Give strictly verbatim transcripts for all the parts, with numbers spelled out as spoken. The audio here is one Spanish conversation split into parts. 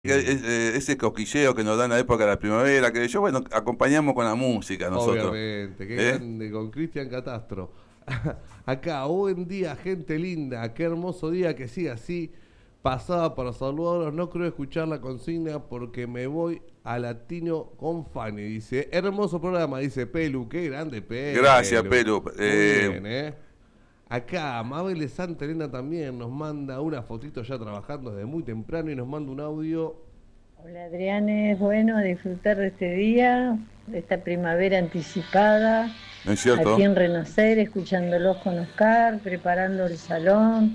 Eh, ese cosquilleo que nos da en la época de la primavera, que yo, bueno, acompañamos con la música nosotros. Obviamente, qué ¿Eh? grande, con Cristian Catastro. Acá, buen día, gente linda, qué hermoso día, que siga así. Pasaba para saludarlos, no creo escuchar la consigna porque me voy a Latino con Fanny. Dice, hermoso programa, dice Pelu, qué grande Pelu. Gracias, Pelu. Muy Eh, bien, ¿eh? Acá, Mabel Santa Elena también nos manda una fotito ya trabajando desde muy temprano y nos manda un audio. Hola Adrián, es bueno disfrutar de este día, de esta primavera anticipada, ¿No es cierto? aquí en Renacer, escuchándolos con Oscar, preparando el salón.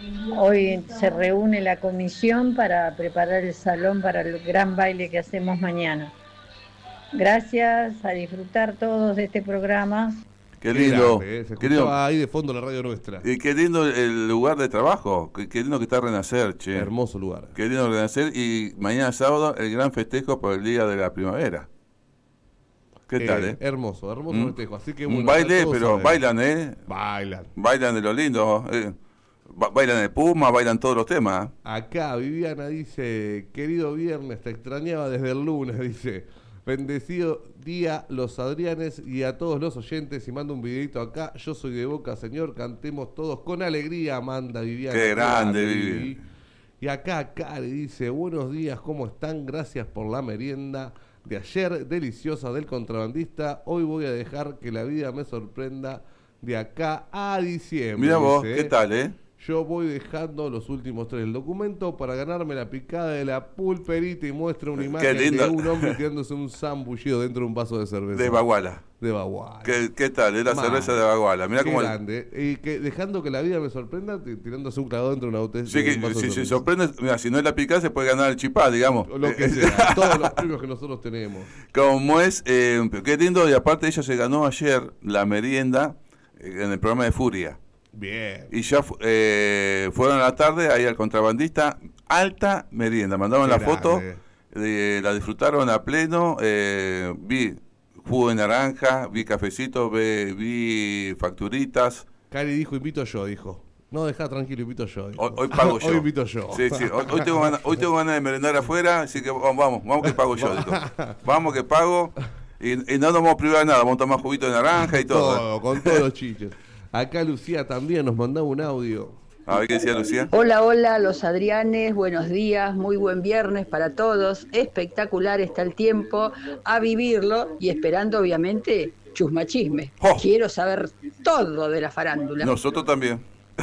Hoy se reúne la comisión para preparar el salón para el gran baile que hacemos mañana. Gracias, a disfrutar todos de este programa. Qué lindo. Grande, ¿eh? Se Qué escuchaba lindo. ahí de fondo la radio nuestra. Y qué lindo el lugar de trabajo. Qué, qué lindo que está Renacer, che. Hermoso lugar. Qué lindo Renacer. Y mañana sábado el gran festejo por el Día de la Primavera. ¿Qué tal, eh? Hermoso, hermoso ¿Mm? festejo. Así que, Un bueno, baile, todos pero saben. bailan, ¿eh? Bailan. Bailan de lo lindo. eh. Ba- Bailan el Puma, bailan todos los temas. Acá Viviana dice, querido viernes, te extrañaba desde el lunes, dice. Bendecido día los Adrianes y a todos los oyentes. Y manda un videito acá. Yo soy de Boca, señor. Cantemos todos con alegría, manda Viviana. Qué grande, Vivi. Vivi. Y acá Cari dice, buenos días, ¿cómo están? Gracias por la merienda de ayer, deliciosa del contrabandista. Hoy voy a dejar que la vida me sorprenda de acá a diciembre. Mira vos, dice, ¿qué tal, eh? yo voy dejando los últimos tres del documento para ganarme la picada de la pulperita y muestra una imagen lindo. de un hombre tirándose un zambullido dentro de un vaso de cerveza. De Baguala. De Baguala. ¿Qué, qué tal? Es la Mal. cerveza de Baguala. Mirá Qué cómo. grande. Y que dejando que la vida me sorprenda, t- tirándose un clavado dentro de una botella. Sí, de que, un vaso de si se cerveza. sorprende, mira, si no es la picada, se puede ganar el chipá, digamos. Lo que sea, todos los premios que nosotros tenemos. Como es, eh, qué lindo, y aparte ella se ganó ayer la merienda eh, en el programa de Furia. Bien. Y ya fu- eh, fueron a la tarde ahí al contrabandista, alta merienda. Mandaban Qué la foto, grande. eh, la disfrutaron a pleno. Eh, vi jugo de naranja, vi cafecito, vi, vi facturitas. Cari dijo, invito yo, dijo. No, dejá tranquilo, invito yo. dijo. Hoy, hoy pago yo. Hoy invito yo. Sí, sí, hoy, hoy tengo ganas, hoy tengo ganas de merendar afuera, así que vamos, vamos, vamos que pago yo. dijo. Vamos que pago y, y no nos vamos a privar de nada, vamos a tomar juguito de naranja y todo. Todo, con todos los chiches. Acá Lucía también nos mandaba un audio. A ver qué decía Lucía. Hola, hola, los Adrianes, buenos días, muy buen viernes para todos, espectacular está el tiempo, a vivirlo y esperando obviamente chusmachisme. ¡Oh! Quiero saber todo de la farándula. Nosotros también.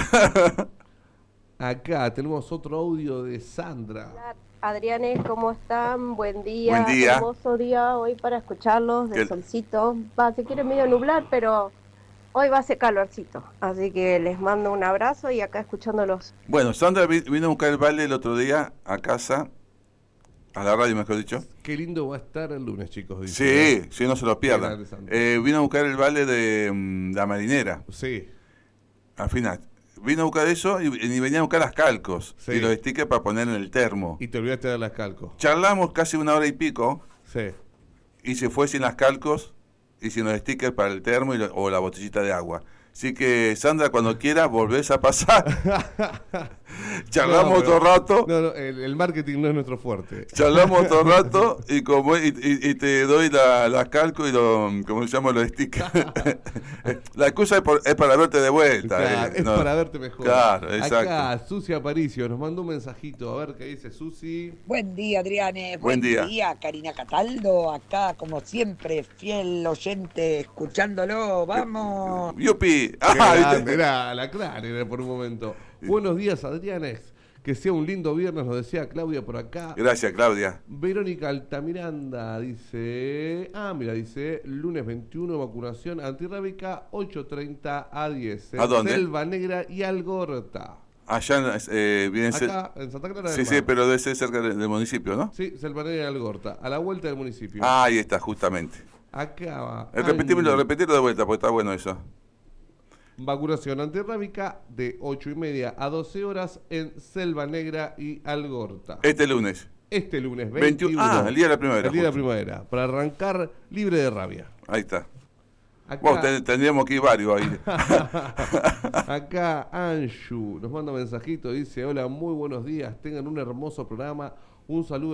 Acá tenemos otro audio de Sandra. Hola, Adrianes, ¿cómo están? Buen día. Buen día. Hermoso día hoy para escucharlos, de ¿Qué- solcito. Va, se quiere medio nublar, pero hoy va a ser calorcito. Así que les mando un abrazo y acá escuchándolos. Bueno, Sandra vi- vino a buscar el baile el otro día a casa, a la radio mejor dicho. Qué lindo va a estar el lunes, chicos. Dice. Sí, sí, no se lo Qué pierda. grande, Sandra. Eh, vino a buscar el baile de mm, la marinera, Sí. al final. Vino a buscar eso y, y venía a buscar las calcos Sí. y los stickers para poner en el termo. Y te olvidaste de dar las calcos. Charlamos casi una hora y pico Sí. y se fue sin las calcos y sin los stickers para el termo y lo- o la botellita de agua. Así que, Sandra, cuando quieras, volvés a pasar. Charlamos No, pero- otro rato. No, no, el, el marketing no es nuestro fuerte. Charlamos otro rato y como y, y- y te doy la, la calco y lo, ¿cómo se llama? Los stickers. La excusa es, por- es para verte de vuelta. Claro, eh, es no. para verte mejor. Claro, exacto. Acá, Susi Aparicio nos mandó un mensajito. A ver qué dice Susi. Buen día, Adriane. Buen Buen, día. Karina Cataldo. Acá, como siempre, fiel oyente, escuchándolo. Vamos. Yupi. Qué Ah, grande, ¿viste? era la clara era por un momento. Buenos días, Adrianes. Que sea un lindo viernes, nos decía Claudia por acá. Gracias, Claudia. Verónica Altamiranda dice, ah, mira, dice, lunes veintiuno, vacunación antirrábica, ocho treinta a diez. ¿A dónde? Selva Negra y Algorta. Allá eh, viene cer- Acá, en Santa Clara del Sí, Mar. sí, pero debe ser cerca del, del municipio, ¿no? Sí, Selva Negra y Algorta, a la vuelta del municipio. Ah, ahí está, justamente. Acá va. Eh, Repetímelo, repetirlo de vuelta, porque está bueno eso. Vacunación antirrábica de ocho y media a doce horas en Selva Negra y Algorta. Este lunes. Este lunes veintiuno. veintiuno. Ah, el día de la primavera, El día de la justo. primavera. Para arrancar libre de rabia. Ahí está. Acá, Bueno, ten- tendríamos que ir varios ahí. acá Anshu nos manda un mensajito. Dice, hola, muy buenos días. Tengan un hermoso programa. Un saludo